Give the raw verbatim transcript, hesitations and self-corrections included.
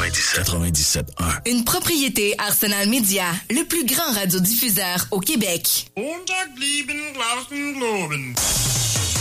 quatre-vingt-dix-sept quatre-vingt-dix-sept un. Une propriété Arsenal Media, le plus grand radiodiffuseur au Québec. Montag blieben Glauben globen.